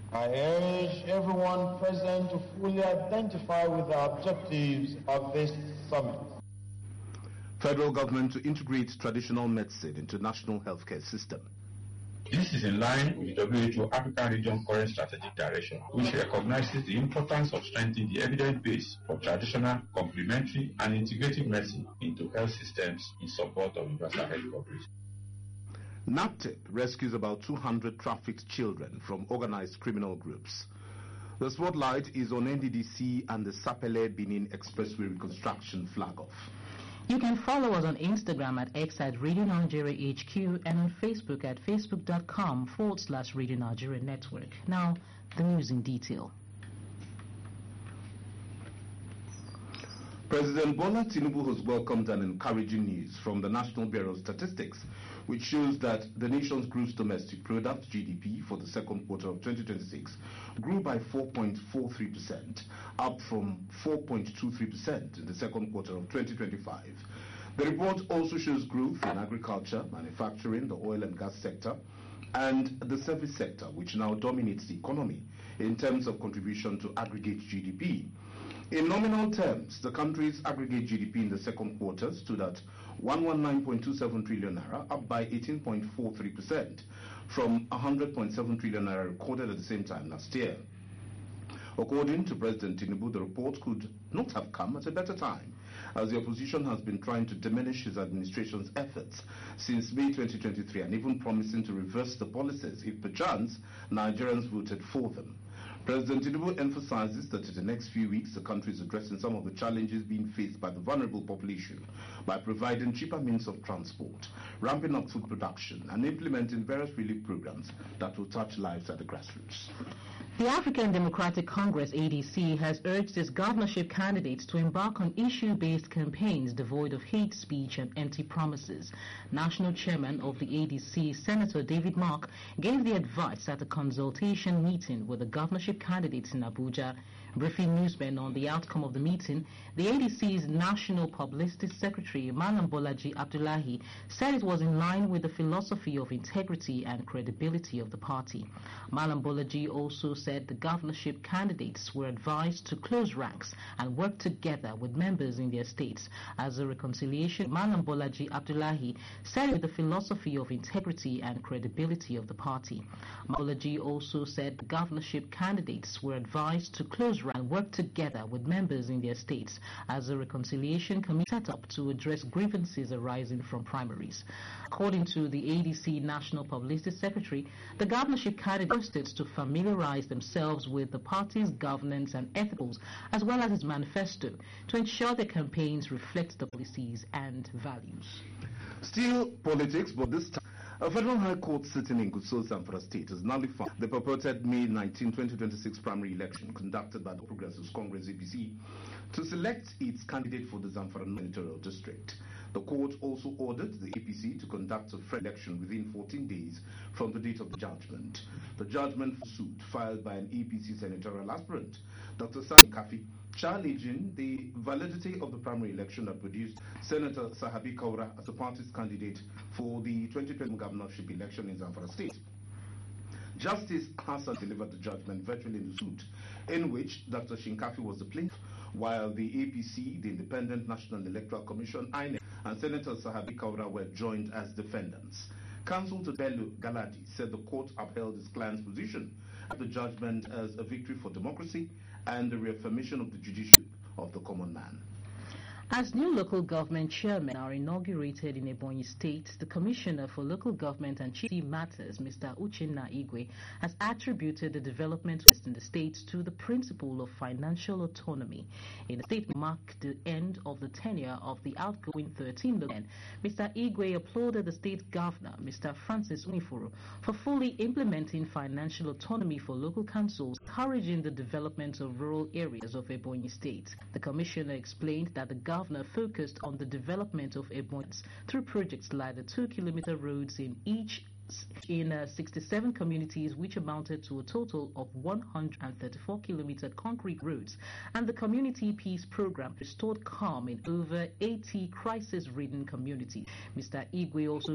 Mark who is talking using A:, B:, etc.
A: I urge everyone present to fully identify with the objectives of this summit.
B: Federal government to integrate traditional medicine into national healthcare system.
C: This is in line with WHO African Region current strategic direction, which recognizes the importance of strengthening the evidence base for traditional, complementary, and integrative medicine into health systems in support of universal health coverage.
B: NAPTIP rescues about 200 trafficked children from organized criminal groups. The spotlight is on NDDC and the Sapele Benin Expressway reconstruction flag-off.
D: You can follow us on Instagram at X at Radio Nigeria HQ and on Facebook at facebook.com/Radio Nigeria Network. Now, the news in detail.
B: President Bola Tinubu has welcomed an encouraging news from the National Bureau of Statistics, which shows that the nation's gross domestic product, GDP, for the second quarter of 2026 grew by 4.43%, up from 4.23% in the second quarter of 2025. The report also shows growth in agriculture, manufacturing, the oil and gas sector, and the service sector, which now dominates the economy in terms of contribution to aggregate GDP. In nominal terms, the country's aggregate GDP in the second quarter stood at 119.27 trillion naira, up by 18.43% from 100.7 trillion naira recorded at the same time last year. According to President Tinubu, the report could not have come at a better time, as the opposition has been trying to diminish his administration's efforts since May 2023 and even promising to reverse the policies if perchance Nigerians voted for them. President Tinubu emphasizes that in the next few weeks, the country is addressing some of the challenges being faced by the vulnerable population by providing cheaper means of transport, ramping up food production, and implementing various relief programs that will touch lives at the grassroots.
D: The African Democratic Congress, ADC, has urged its governorship candidates to embark on issue-based campaigns devoid of hate speech and empty promises. National Chairman of the ADC, Senator David Mark, gave the advice at a consultation meeting with the governorship candidates in Abuja. Briefing newsmen on the outcome of the meeting, the ADC's National Publicity Secretary, Malam Bolaji Abdullahi, said it was in line with the philosophy of integrity and credibility of the party. Malam Bolaji also said the governorship candidates were advised to close ranks and work together with members in their states. As a reconciliation, Malam Bolaji Abdullahi said with the philosophy of integrity and credibility of the party. Bolaji also said the governorship candidates were advised to close ranks and work together with members in their states as a reconciliation committee set up to address grievances arising from primaries. According to the ADC National Publicity Secretary, the governorship candidates to familiarize themselves with the party's governance and ethicals as well as its manifesto to ensure their campaigns reflect the policies and values.
B: Still politics, but this time a federal high court sitting in Gusau, Zamfara State has nullified the purported May 19, 2026 primary election conducted by the Progressive Congress APC to select its candidate for the Zamfara Senatorial District. The court also ordered the APC to conduct a fresh election within 14 days from the date of the judgment. The judgment suit filed by an APC senatorial aspirant, Dr. Sani Kafi, challenging the validity of the primary election that produced Senator Sahabi Kaura as the party's candidate for the 2020 governorship election in Zamfara State. Justice Hassan delivered the judgment virtually in the suit, in which Dr. Shinkafi was the plaintiff, while the APC, the Independent National Electoral Commission, INEC, and Senator Sahabi Kaura were joined as defendants. Counsel to Bello Galadi said the court upheld his client's position at the judgment as a victory for democracy and the reaffirmation of the judiciary of the common man.
D: As new local government chairmen are inaugurated in Ebonyi State, the Commissioner for Local Government and Chief Matters, Mr. Uchenna Igwe, has attributed the development in the state to the principle of financial autonomy. In the statement marked the end of the tenure of the outgoing 13 local, Mr. Igwe applauded the state governor, Mr. Francis Unifuru, for fully implementing financial autonomy for local councils, encouraging the development of rural areas of Ebonyi State. The Commissioner explained that the governor focused on the development of Ebonyi through projects like the 2-kilometer roads in 67 communities, which amounted to a total of 134-kilometer concrete roads, and the Community Peace Program restored calm in over 80 crisis-ridden communities. Mr. Igwe also